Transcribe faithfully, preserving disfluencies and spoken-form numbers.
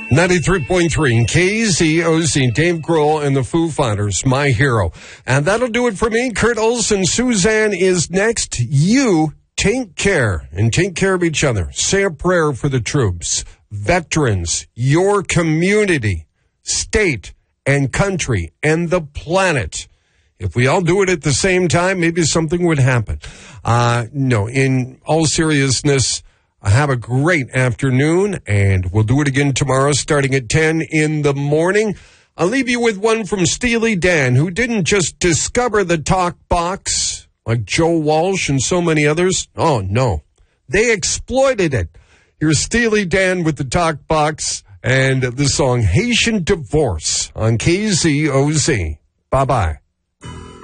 ninety-three point three K Z O Z, Dave Grohl and the Foo Fighters, My Hero. And that'll do it for me. Kurt Olson, Suzanne is next. You take care and take care of each other. Say a prayer for the troops, veterans, your community, state, and country, and the planet. If we all do it at the same time, maybe something would happen. Uh, no, in all seriousness, have a great afternoon, and we'll do it again tomorrow starting at ten in the morning. I'll leave you with one from Steely Dan, who didn't just discover the talk box like Joe Walsh and so many others. Oh, no. They exploited it. Here's Steely Dan with the talk box and the song Haitian Divorce on K Z O Z. Bye-bye.